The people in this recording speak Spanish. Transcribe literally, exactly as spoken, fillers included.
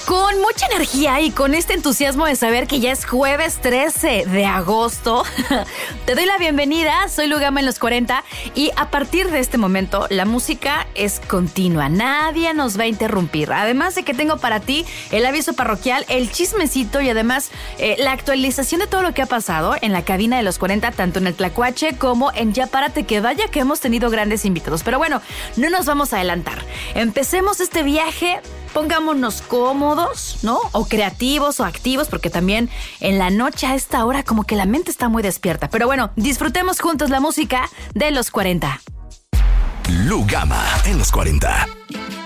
Con mucha energía y con este entusiasmo de saber que ya es jueves trece de agosto, te doy la bienvenida. Soy Lu Gama en los cuarenta y a partir de este momento la música es continua. Nadie nos va a interrumpir. Además de que tengo para ti el aviso parroquial, el chismecito y además eh, la actualización de todo lo que ha pasado en la cabina de los cuarenta, tanto en el Tlacuache como en Ya Párate que Vaya, que hemos tenido grandes invitados. Pero bueno, no nos vamos a adelantar. Empecemos este viaje. Pongámonos cómodos, ¿no? O creativos o activos, porque también en la noche a esta hora como que la mente está muy despierta. Pero bueno, disfrutemos juntos la música de los cuarenta. Lu Gama en los cuarenta.